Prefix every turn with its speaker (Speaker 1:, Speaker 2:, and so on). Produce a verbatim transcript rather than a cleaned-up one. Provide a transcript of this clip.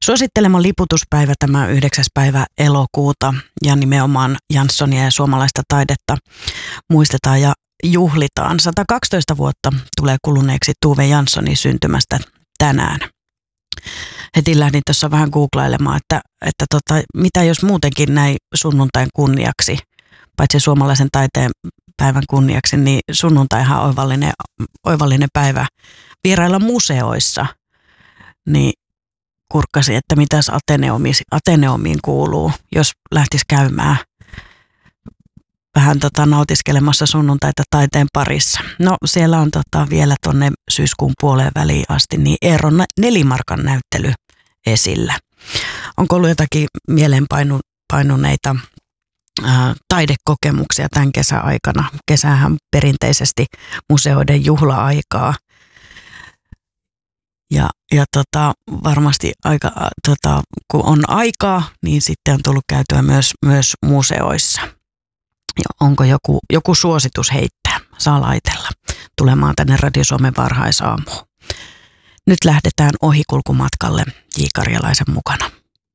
Speaker 1: suosittelema liputuspäivä tämä yhdeksäs päivä elokuuta ja nimenomaan Janssonia ja suomalaista taidetta muistetaan ja juhlitaan. sata kaksitoista vuotta tulee kuluneeksi Tove Janssonin syntymästä tänään. Heti lähdin tuossa vähän googlailemaan, että, että tota, mitä jos muutenkin näin sunnuntain kunniaksi, paitsi suomalaisen taiteen päivän kunniaksi, niin sunnuntaihan on oivallinen, oivallinen päivä vierailla museoissa. Niin kurkkasin, että mitäs Ateneumiin, Ateneumiin kuuluu, jos lähtisi käymään vähän tota, nautiskelemassa sunnuntaita taiteen parissa. No siellä on tota, vielä tuonne syyskuun puoleen väliin asti niin Eeron nelimarkan näyttely esillä. Onko ollut jotakin mieleenpainuneita ää, taidekokemuksia tämän kesän aikana? Kesähän perinteisesti museoiden juhla-aikaa. Ja, ja tota, varmasti aika, tota, kun on aikaa, niin sitten on tullut käytyä myös, myös museoissa. Ja onko joku, joku suositus heittää? Saa laitella tulemaan tänne Radio Suomen varhaisaamuun. Nyt lähdetään ohikulkumatkalle J. Karjalaisen mukana.